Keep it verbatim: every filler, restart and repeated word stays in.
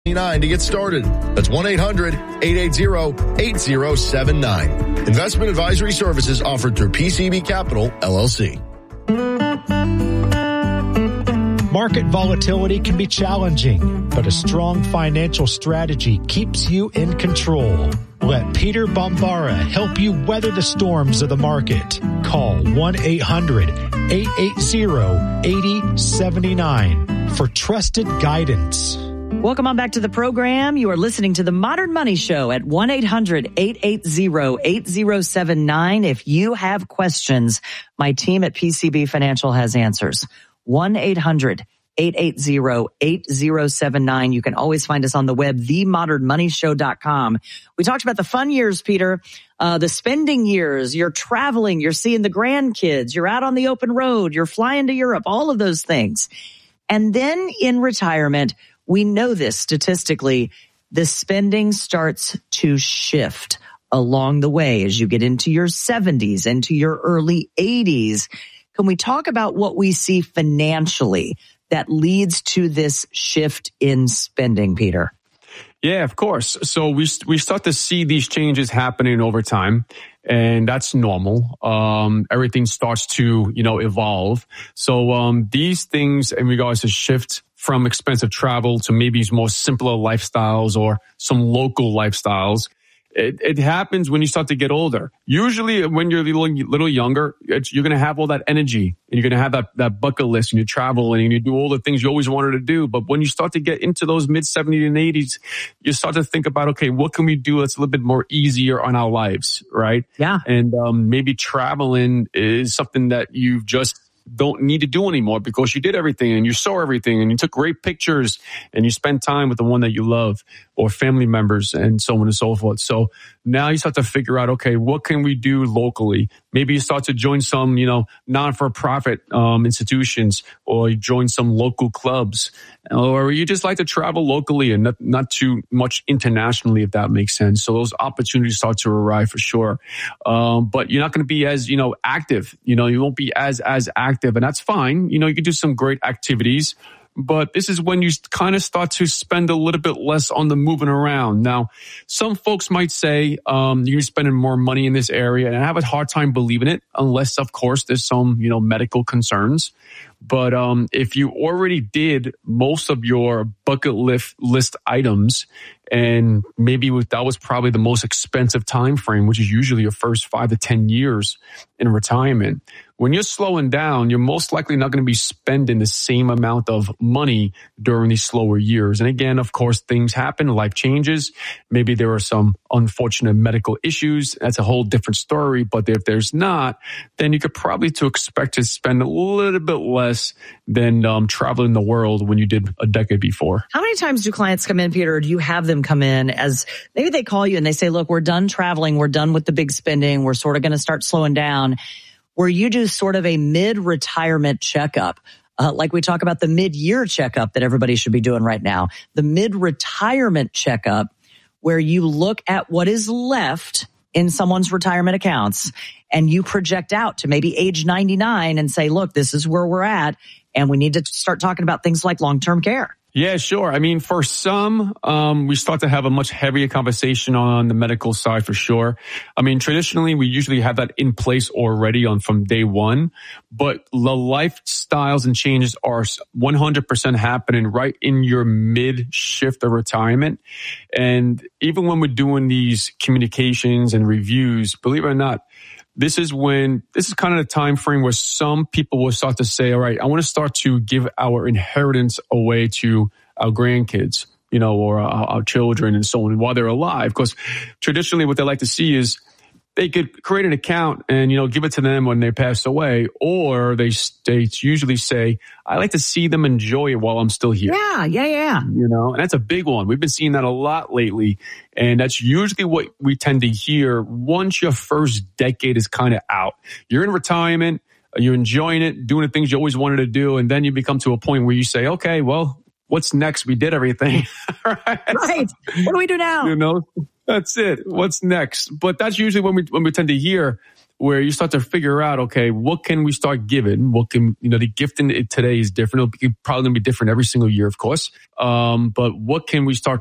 nine to get started. That's one eight hundred eight eight zero eight zero seven nine. Investment advisory services offered through P C B Capital, L L C. Market volatility can be challenging, but a strong financial strategy keeps you in control. Let Peter Bombara help you weather the storms of the market. Call one eight hundred eight eight zero eight zero seven nine for trusted guidance. Welcome on back to the program. You are listening to the Modern Money Show at one eight hundred eight eight zero eight zero seven nine. If you have questions, my team at P C B Financial has answers. one eight hundred eight eight zero eight zero seven nine. You can always find us on the web, the modern money show dot com. We talked about the fun years, Peter, uh, the spending years. You're traveling, you're seeing the grandkids, you're out on the open road, you're flying to Europe, all of those things. And then in retirement, we know this statistically, the spending starts to shift along the way as you get into your seventies, into your early eighties. Can we talk about what we see financially that leads to this shift in spending, Peter? Yeah, of course. So we we start to see these changes happening over time, and that's normal. Um, everything starts to, you know, evolve. So um, these things in regards to shift from expensive travel to maybe more simpler lifestyles or some local lifestyles. It, it happens when you start to get older. Usually when you're a little, little younger, it's, you're going to have all that energy and you're going to have that, that bucket list and you travel and you do all the things you always wanted to do. But when you start to get into those mid seventies and eighties, you start to think about, okay, what can we do that's a little bit more easier on our lives, right? Yeah. And um, maybe traveling is something that you've just don't need to do anymore because you did everything and you saw everything and you took great pictures and you spent time with the one that you love or family members and so on and so forth. So now you start to figure out, okay, what can we do locally? Maybe you start to join some, you know, non-for-profit um, institutions, or you join some local clubs, or you just like to travel locally and not, not too much internationally, if that makes sense. So those opportunities start to arrive for sure. Um, but you're not going to be as, you know, active. You know, you won't be as, as active, and that's fine. You know, you can do some great activities. But this is when you kind of start to spend a little bit less on the moving around. Now, some folks might say um, you're spending more money in this area, and I have a hard time believing it, unless, of course, there's some, you know, medical concerns. But um, if you already did most of your bucket list list items, and maybe that was probably the most expensive time frame, which is usually your first five to ten years in retirement. When you're slowing down, you're most likely not going to be spending the same amount of money during these slower years. And again, of course, things happen, life changes. Maybe there are some unfortunate medical issues. That's a whole different story. But if there's not, then you could probably to expect to spend a little bit less than um, traveling the world when you did a decade before. How many times do clients come in, Peter, or do you have them come in as maybe they call you and they say, look, we're done traveling. We're done with the big spending. We're sort of going to start slowing down. Where you do sort of a mid-retirement checkup, uh, like we talk about the mid-year checkup that everybody should be doing right now, the mid-retirement checkup where you look at what is left in someone's retirement accounts and you project out to maybe age ninety-nine and say, look, this is where we're at, and we need to start talking about things like long-term care. Yeah, sure. I mean, for some, um, we start to have a much heavier conversation on the medical side for sure. I mean, traditionally, we usually have that in place already on from day one, but the lifestyles and changes are one hundred percent happening right in your mid shift of retirement. And even when we're doing these communications and reviews, believe it or not, This is when, this is kind of the time frame where some people will start to say, all right, I want to start to give our inheritance away to our grandkids, you know, or our, our children and so on while they're alive. Because traditionally what they like to see is they could create an account and, you know, give it to them when they pass away, or they, they usually say, I like to see them enjoy it while I'm still here. Yeah, yeah, yeah. You know, and that's a big one. We've been seeing that a lot lately. And that's usually what we tend to hear once your first decade is kind of out. You're in retirement, you're enjoying it, doing the things you always wanted to do. And then you become to a point where you say, okay, well, what's next? We did everything. right. right. What do we do now? You know, that's it. What's next? But that's usually when we when we tend to hear where you start to figure out, okay, what can we start giving? What can, you know, the gifting today is different. It'll be probably going to be different every single year, of course. Um, but what can we start